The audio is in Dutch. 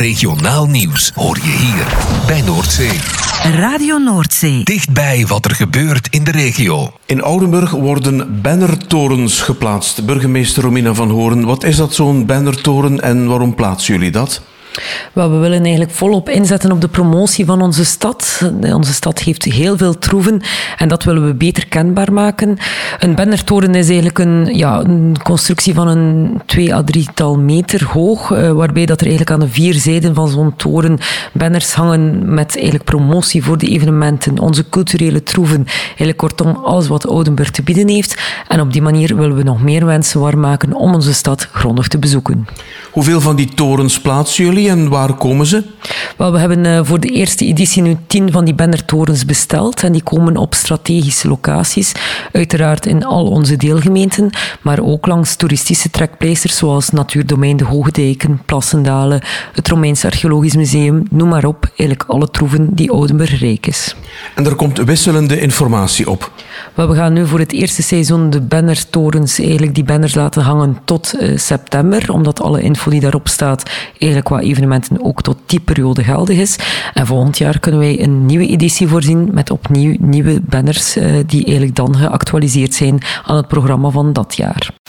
Regionaal nieuws hoor je hier bij Noordzee. Radio Noordzee. Dichtbij wat er gebeurt in de regio. In Oudenburg worden bannertorens geplaatst. Burgemeester Romina van Hoorn, wat is dat zo'n bannertoren en waarom plaatsen jullie dat? Wel, we willen eigenlijk volop inzetten op de promotie van onze stad. Onze stad heeft heel veel troeven en dat willen we beter kenbaar maken. Een bannertoren is eigenlijk een constructie van een 2 à 3-tal meter hoog, waarbij dat er eigenlijk aan de 4 zijden van zo'n toren banners hangen met eigenlijk promotie voor de evenementen, onze culturele troeven, eigenlijk kortom alles wat Oudenburg te bieden heeft. En op die manier willen we nog meer mensen waarmaken om onze stad grondig te bezoeken. Hoeveel van die torens plaatsen jullie en waar komen ze? Wel, we hebben voor de eerste editie nu 10 van die bannertorens besteld en die komen op strategische locaties, uiteraard in al onze deelgemeenten, maar ook langs toeristische trekpleisters zoals Natuurdomein de Hoge Dijken, Plassendalen, het Romeins Archeologisch Museum, noem maar op, eigenlijk alle troeven die Oudenburg rijk is. En er komt wisselende informatie op. Wel, we gaan nu voor het eerste seizoen de bannertorens, eigenlijk die banners laten hangen tot september, omdat alle info die daarop staat eigenlijk qua evenementen ook tot die periode geldig is. En volgend jaar kunnen wij een nieuwe editie voorzien met opnieuw nieuwe banners die eigenlijk dan geactualiseerd zijn aan het programma van dat jaar.